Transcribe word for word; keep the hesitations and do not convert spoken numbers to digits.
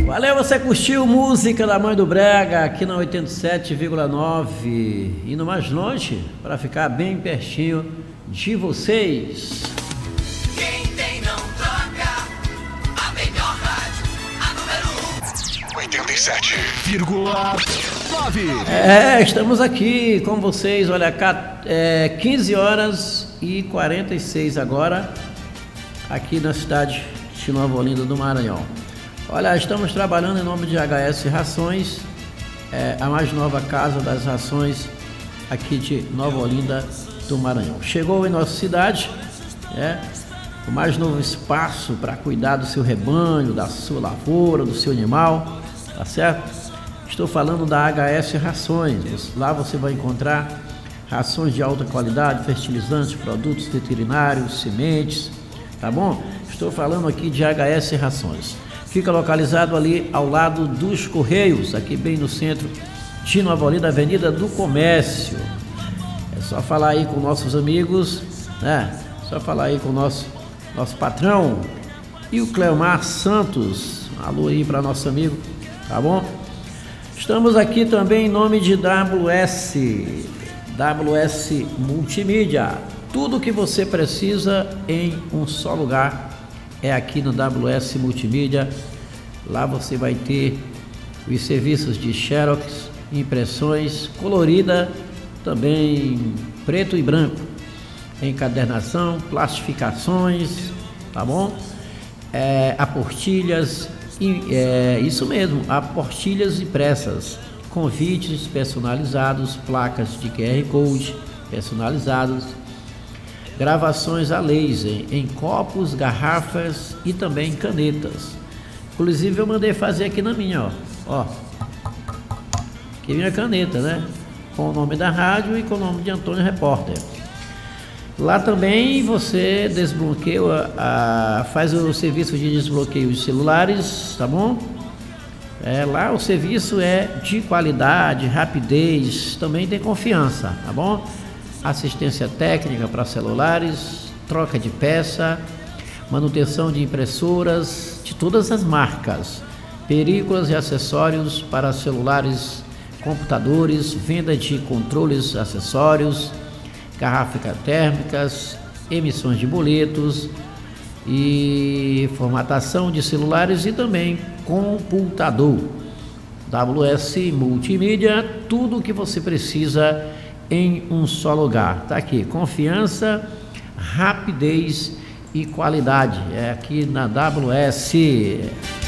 Valeu, você curtiu música da Mãe do Brega aqui na oitenta e sete vírgula nove, indo mais longe para ficar bem pertinho de vocês. Quem tem não troca, a melhor rádio, a número um. oitenta e sete vírgula nove. É, estamos aqui com vocês, olha, é, quinze horas e quarenta e seis agora, aqui na cidade de Nova Olinda do Maranhão. Olha, estamos trabalhando em nome de H S Rações, é, a mais nova casa das rações aqui de Nova Olinda do Maranhão. Chegou em nossa cidade, é, o mais novo espaço para cuidar do seu rebanho, da sua lavoura, do seu animal, tá certo? Estou falando da H S Rações. Lá você vai encontrar rações de alta qualidade, fertilizantes, produtos veterinários, sementes, tá bom? Estou falando aqui de H S Rações. Fica localizado ali ao lado dos Correios, aqui bem no centro de Nova Olinda, Avenida do Comércio. É só falar aí com nossos amigos, né? Só falar aí com o nosso, nosso patrão e o Cleomar Santos. Alô aí para nosso amigo, tá bom? Estamos aqui também em nome de W S, W S Multimídia. Tudo o que você precisa em um só lugar é aqui no W S Multimídia. Lá você vai ter os serviços de xerox, impressões, colorida, também preto e branco, encadernação, plastificações, tá bom? É, apostilhas, é, isso mesmo, apostilhas impressas, convites personalizados, placas de Q R Code personalizados, gravações a laser em copos, garrafas e também canetas. Inclusive eu mandei fazer aqui na minha, ó, ó, aqui minha caneta, né? Com o nome da rádio e com o nome de Antônio Repórter. Lá também você desbloqueia, a, faz o serviço de desbloqueio de celulares, tá bom? É, lá o serviço é de qualidade, rapidez, também tem confiança, tá bom? Assistência técnica para celulares, troca de peça, manutenção de impressoras de todas as marcas, películas e acessórios para celulares, computadores, venda de controles, acessórios, garrafas térmicas, emissões de boletos e formatação de celulares e também computador. W S Multimídia, tudo o que você precisa em um só lugar. Tá aqui, confiança, rapidez e qualidade. É aqui na W S.